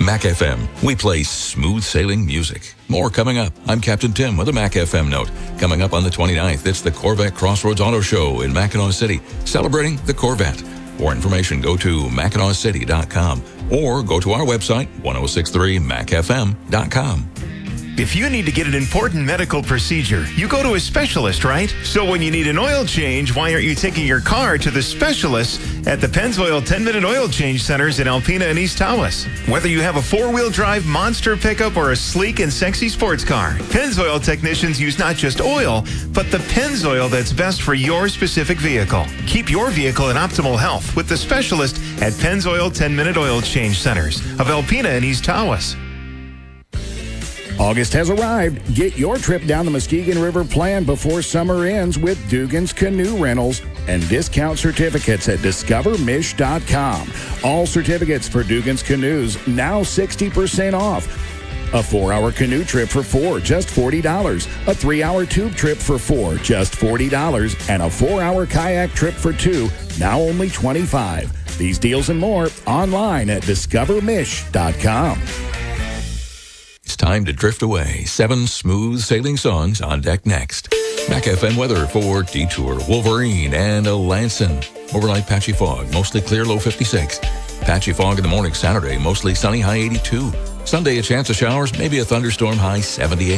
Mac FM, we play smooth sailing music. More coming up. I'm Captain Tim with a Mac FM note. Coming up on the 29th, it's the Corvette Crossroads Auto Show in Mackinac City, celebrating the Corvette. For information, go to MackinacCity.com or go to our website, 1063MacFM.com. If you need to get an important medical procedure, you go to a specialist, right? So when you need an oil change, why aren't you taking your car to the specialists at the Pennzoil 10-minute oil change centers in Alpena and East Tawas? Whether you have a four-wheel drive monster pickup or a sleek and sexy sports car, Pennzoil technicians use not just oil, but the Pennzoil that's best for your specific vehicle. Keep your vehicle in optimal health with the specialist at Pennzoil 10-minute oil change centers of Alpena and East Tawas. August has arrived. Get your trip down the Muskegon River planned before summer ends with Dugan's Canoe Rentals and discount certificates at discovermish.com. All certificates for Dugan's Canoes now 60% off. A 4-hour canoe trip for 4, just $40. A 3-hour tube trip for 4, just $40. And a 4-hour kayak trip for 2, now only $25. These deals and more online at discovermish.com. It's time to drift away. 7 smooth sailing songs on deck next. Mac FM weather for Detour, Wolverine, and Alanson. Overnight patchy fog, mostly clear, low 56. Patchy fog in the morning Saturday, mostly sunny, high 82. Sunday, a chance of showers, maybe a thunderstorm, high 78.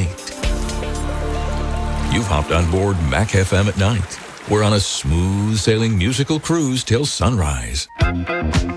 You've hopped on board Mac FM at night. We're on a smooth sailing musical cruise till sunrise.